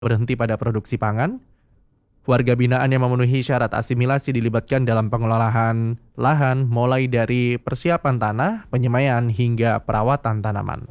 berhenti pada produksi pangan. Warga binaan yang memenuhi syarat asimilasi dilibatkan dalam pengelolaan lahan mulai dari persiapan tanah, penyemaian hingga perawatan tanaman.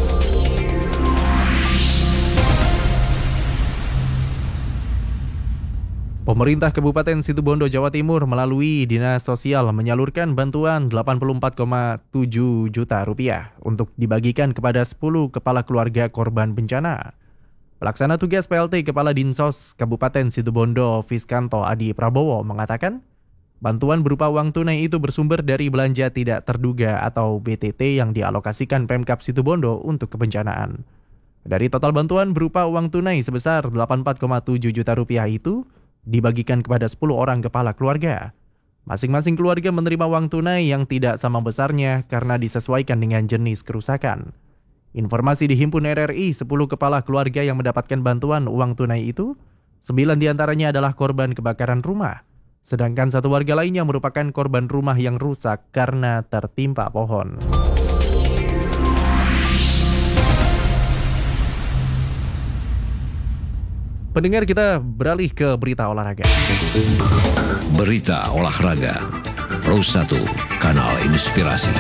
Pemerintah Kabupaten Situbondo, Jawa Timur melalui Dinas Sosial menyalurkan bantuan 84,7 juta rupiah untuk dibagikan kepada 10 kepala keluarga korban bencana. Pelaksana tugas PLT Kepala Dinsos Kabupaten Situbondo, Fiskanto Adi Prabowo mengatakan, bantuan berupa uang tunai itu bersumber dari belanja tidak terduga atau BTT yang dialokasikan Pemkab Situbondo untuk kebencanaan. Dari total bantuan berupa uang tunai sebesar 84,7 juta rupiah itu, dibagikan kepada 10 orang kepala keluarga. Masing-masing keluarga menerima uang tunai yang tidak sama besarnya karena disesuaikan dengan jenis kerusakan. Informasi dihimpun RRI, 10 kepala keluarga yang mendapatkan bantuan uang tunai itu, 9 diantaranya adalah korban kebakaran rumah, sedangkan 1 warga lainnya merupakan korban rumah yang rusak karena tertimpa pohon. Pendengar, kita beralih ke berita olahraga. Berita olahraga, Pro 1, Kanal Inspirasi.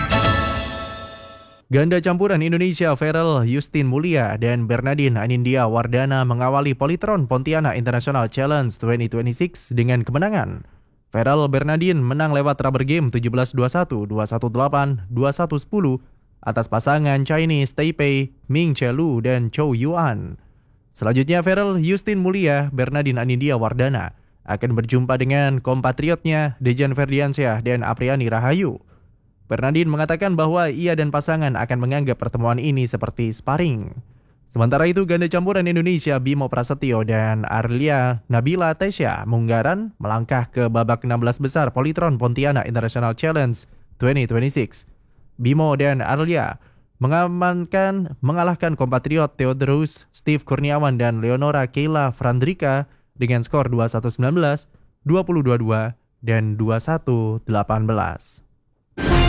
Ganda campuran Indonesia Ferel Justin Mulia dan Bernardine Anindya Wardana mengawali Polytron Pontianak International Challenge 2026 dengan kemenangan. Ferel Bernardine menang lewat rubber game 17-21, 2-1-8, 2-1-10 atas pasangan Chinese Taipei Ming Chelu dan Chou Yuan. Selanjutnya Ferel Justin Mulia, Bernardine Anindya Wardana akan berjumpa dengan kompatriotnya Dejan Ferdiansyah dan Apriani Rahayu. Bernardine mengatakan bahwa ia dan pasangan akan menganggap pertemuan ini seperti sparring. Sementara itu, ganda campuran Indonesia Bimo Prasetyo dan Arlia Nabila Tesya Munggaran melangkah ke babak 16 besar Polytron Pontianak International Challenge 2026. Bimo dan Arlia mengalahkan kompatriot Theodorus Steve Kurniawan dan Leonora Keila Frandrika dengan skor 21-19, 20-22, dan 21-18.